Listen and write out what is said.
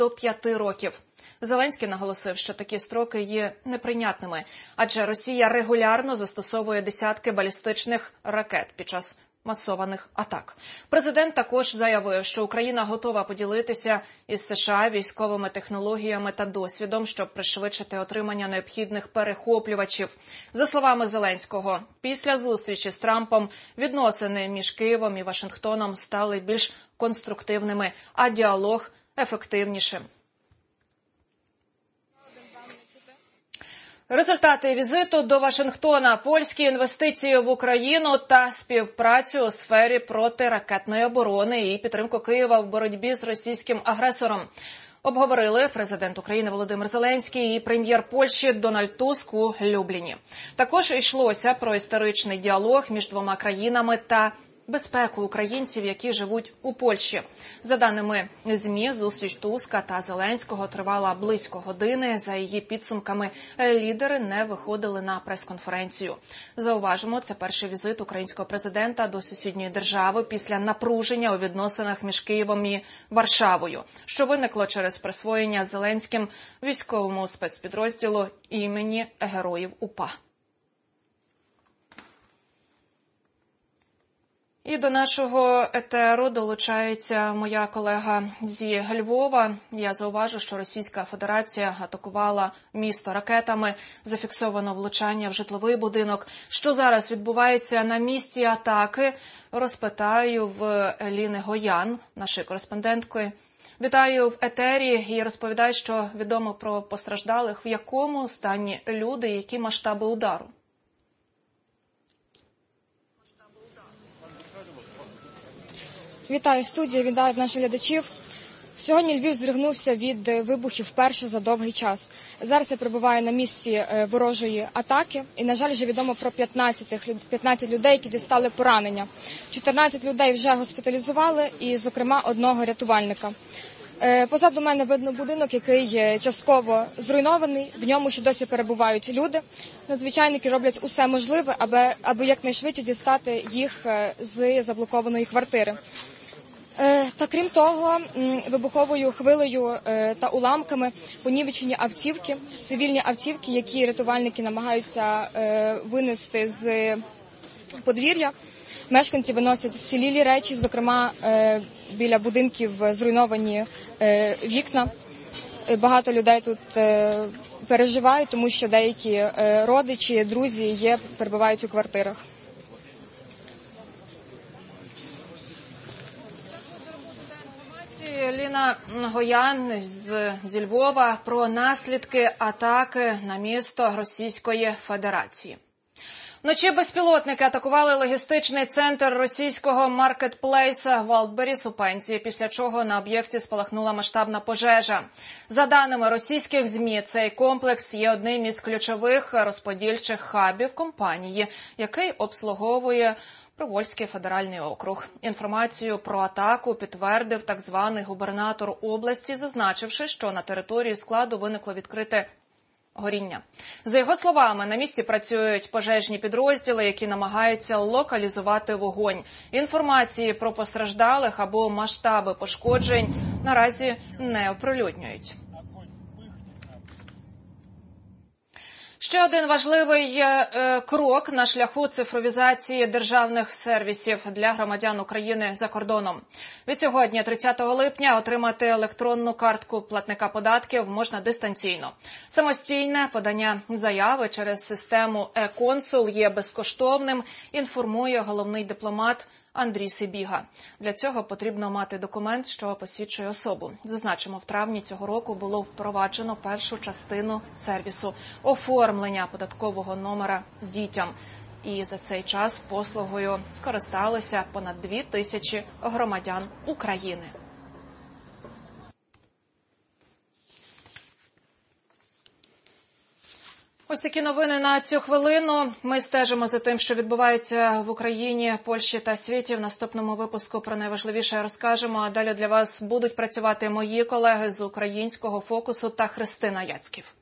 до 5 років. Зеленський наголосив, що такі строки є неприйнятними, адже Росія регулярно застосовує десятки балістичних ракет під час масованих атак. Президент також заявив, що Україна готова поділитися із США військовими технологіями та досвідом, щоб пришвидшити отримання необхідних перехоплювачів. За словами Зеленського, після зустрічі з Трампом відносини між Києвом і Вашингтоном стали більш конструктивними, а діалог – ефективнішим. Результати візиту до Вашингтона, польські інвестиції в Україну та співпрацю у сфері протиракетної оборони і підтримку Києва в боротьбі з російським агресором обговорили президент України Володимир Зеленський і прем'єр Польщі Дональд Туск у Любліні. Також йшлося про історичний діалог між двома країнами та безпеку українців, які живуть у Польщі. За даними ЗМІ, зустріч Туска та Зеленського тривала близько години. За її підсумками, лідери не виходили на прес-конференцію. Зауважимо, це перший візит українського президента до сусідньої держави після напруження у відносинах між Києвом і Варшавою, що виникло через присвоєння Зеленським військовому спецпідрозділу імені Героїв УПА. І до нашого етеру долучається моя колега зі Львова. Я зауважу, що Російська Федерація атакувала місто ракетами, зафіксовано влучання в житловий будинок. Що зараз відбувається на місці атаки, розпитаю в Ліни Гоян, нашої кореспондентки. Вітаю в етері і розповідай, що відомо про постраждалих, в якому стані люди, які масштаби удару. Вітаю студія, вітаю наших глядачів. Сьогодні Львів здригнувся від вибухів вперше за довгий час. Зараз я перебуваю на місці ворожої атаки і, на жаль, вже відомо про 15 людей, які дістали поранення. 14 людей вже госпіталізували і, зокрема, одного рятувальника. Позаду мене видно будинок, який частково зруйнований, в ньому ще досі перебувають люди. Надзвичайники роблять усе можливе, аби якнайшвидше дістати їх з заблокованої квартири. Та крім того, вибуховою хвилею та уламками понівечені автівки, цивільні автівки, які рятувальники намагаються винести з подвір'я. Мешканці виносять вцілілі речі, зокрема біля будинків зруйновані вікна. Багато людей тут переживають, тому що деякі родичі, друзі перебувають у квартирах. Ліна Гоян зі Львова про наслідки атаки на місто Російської Федерації. Вночі безпілотники атакували логістичний центр російського маркетплейса Wildberries у Пензі, після чого на об'єкті спалахнула масштабна пожежа. За даними російських ЗМІ, цей комплекс є одним із ключових розподільчих хабів компанії, який обслуговує Привольський федеральний округ. Інформацію про атаку підтвердив так званий губернатор області, зазначивши, що на території складу виникло відкрите горіння. За його словами, на місці працюють пожежні підрозділи, які намагаються локалізувати вогонь. Інформації про постраждалих або масштаби пошкоджень наразі не оприлюднюють. Ще один важливий крок на шляху цифровізації державних сервісів для громадян України за кордоном. Від сьогодні, 30 липня, отримати електронну картку платника податків можна дистанційно. Самостійне подання заяви через систему e-консул є безкоштовним, інформує головний дипломат Андрій Сибіга. Для цього потрібно мати документ, що посвідчує особу. Зазначимо, в травні цього року було впроваджено першу частину сервісу – оформлення податкового номера дітям. І за цей час послугою скористалися понад 2000 громадян України. Ось такі новини на цю хвилину. Ми стежимо за тим, що відбувається в Україні, Польщі та світі. В наступному випуску про найважливіше розкажемо. А далі для вас будуть працювати мої колеги з українського фокусу та Христина Яцьків.